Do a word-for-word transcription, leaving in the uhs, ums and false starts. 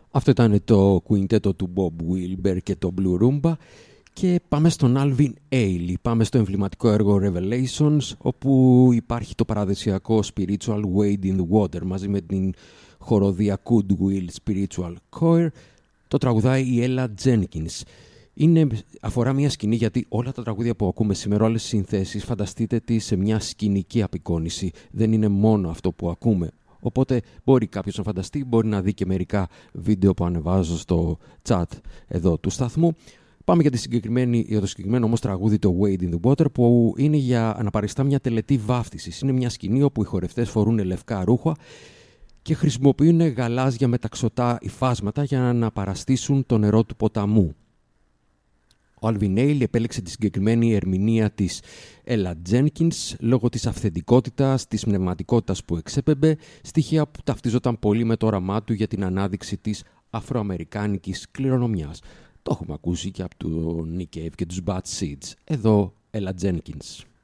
Αυτό ήταν το κουιντέτο του Bob Wilber και το Blue Rumba. Και πάμε στον Alvin Ailey, πάμε στο εμβληματικό έργο Revelations, όπου υπάρχει το παραδοσιακό Spiritual Wade in the Water μαζί με την χοροδία Goodwill Spiritual Choir. Το τραγουδάει η Ella Jenkins. Είναι, αφορά μια σκηνή, γιατί όλα τα τραγούδια που ακούμε σήμερα, όλες τις συνθέσεις, φανταστείτε τι σε μια σκηνική απεικόνιση. Δεν είναι μόνο αυτό που ακούμε. Οπότε μπορεί κάποιος να φανταστεί, μπορεί να δει και μερικά βίντεο που ανεβάζω στο chat εδώ του σταθμού. Πάμε για, τη συγκεκριμένη, για το συγκεκριμένο όμως τραγούδι, το Wade in the Water, που είναι για αναπαριστά μια τελετή βάφτισης. Είναι μια σκηνή όπου οι χορευτές φορούν λευκά ρούχα και χρησιμοποιούν γαλάζια μεταξωτά υφάσματα για να αναπαραστήσουν το νερό του ποταμού. Ο Alvin Ailey επέλεξε τη συγκεκριμένη ερμηνεία της Ella Jenkins λόγω της αυθεντικότητας, της πνευματικότητας που εξέπεμπε, στοιχεία που ταυτίζονταν πολύ με το όραμά του για την ανάδειξη της αφροαμερικάνικης κληρονομιάς. Το έχουμε ακούσει και από τον Nick Cave και τους Bad Seeds. Εδώ Ella Jenkins.